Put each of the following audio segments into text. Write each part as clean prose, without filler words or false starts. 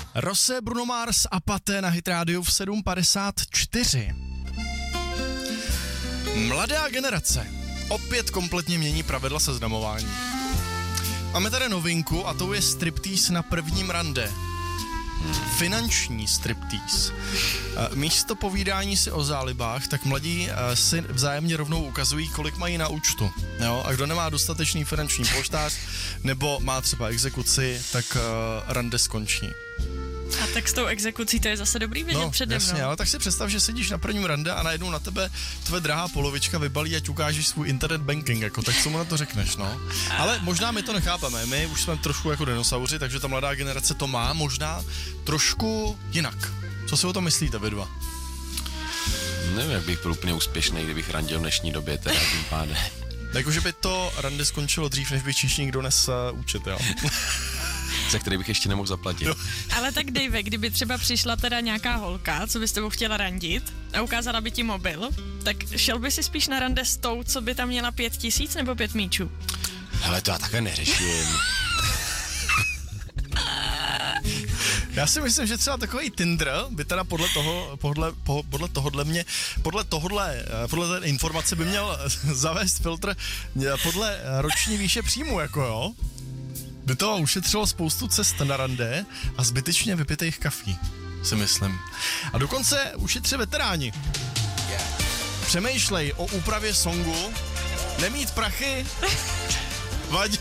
Rosé, Bruno Mars a Paté na Hit Radio v 7:54. Mladá generace opět kompletně mění pravidla seznamování. Máme tady novinku a to je striptease na prvním rande. Finanční striptease. Místo povídání si o zálibách, tak mladí si vzájemně rovnou ukazují, kolik mají na účtu. Jo? A kdo nemá dostatečný finanční polštář nebo má třeba exekuci, tak rande skončí. A tak s tou exekucí to je zase dobrý vědět přede mnou. Jasně, ale tak si představ, že sedíš na prvním rande a najednou na tebe tvoje drahá polovička vybalí, ať ukážeš svůj internet banking, jako, tak co mu na to řekneš, no? Ale možná my to nechápeme, my už jsme trošku jako dinosauři, takže ta mladá generace to má možná trošku jinak. Co si o tom myslíte vy dva? Nevím, jak bych byl úplně úspěšný, kdybych randil v dnešní době, teda tím pádem. Jakože by to rande skončilo dřív, než by číšník někdo nes účet, jo? Za který bych ještě nemohl zaplatit. No. Ale tak Dave, kdyby třeba přišla teda nějaká holka, co by s tebou chtěla randit a ukázala by ti mobil, tak šel by si spíš na rande s tou, co by tam měla 5 000 nebo 5 míčů? Hele, to já takhle neřeším. Já si myslím, že třeba takový Tinder by teda podle té informace by měl zavést filtr podle roční výše příjmu, jako jo. By to ušetřilo spoustu cest na rande a zbytečně vypitejch kafí, si myslím. A dokonce ušetří veteráni. Přemýšlej o úpravě songu, nemít prachy, vadí.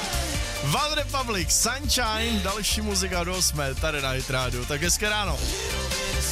One Republic, Sunshine, další muzika do 8, tady na Hit Radio. Tak hezké ráno.